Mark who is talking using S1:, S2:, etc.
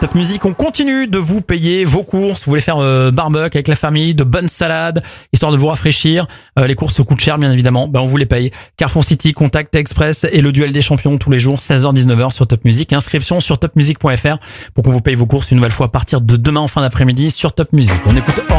S1: Top Music, on continue de vous payer vos courses. Vous voulez faire barbecue avec la famille, de bonnes salades, histoire de vous rafraîchir. Les courses coûtent cher, bien évidemment. On vous les paye. Carrefour City, Contact Express et le duel des champions tous les jours, 16h-19h sur Top Music. Inscription sur topmusic.fr pour qu'on vous paye vos courses une nouvelle fois à partir de demain en fin d'après-midi sur Top Music. On écoute